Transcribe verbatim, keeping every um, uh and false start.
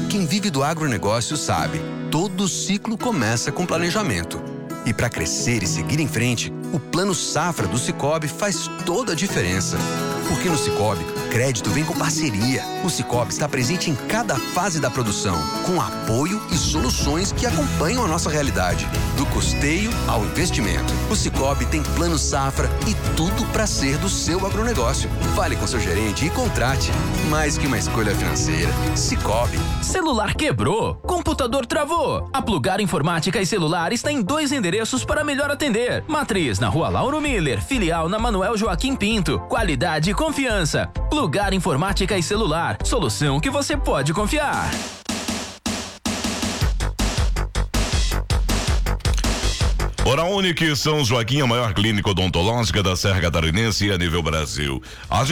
Quem vive do agronegócio sabe, todo ciclo começa com planejamento. E para crescer e seguir em frente, o Plano Safra do Sicoob faz toda a diferença. Porque no Sicoob, crédito vem com parceria. O Sicoob está presente em cada fase da produção, com apoio e soluções que acompanham a nossa realidade. Do custeio ao investimento. O Sicoob tem Plano Safra e tudo para ser do seu agronegócio. Fale com seu gerente e contrate. Mais que uma escolha financeira. Sicoob. Celular quebrou? Computador travou? A Plugar Informática e Celular está em dois endereços para melhor atender. Matriz na Rua Lauro Miller, filial na Manuel Joaquim Pinto. Qualidade e confiança. Plugar Informática e Celular. Solução que você pode confiar. Oral Unique São Joaquim, a maior clínica odontológica da Serra Catarinense e a nível Brasil. A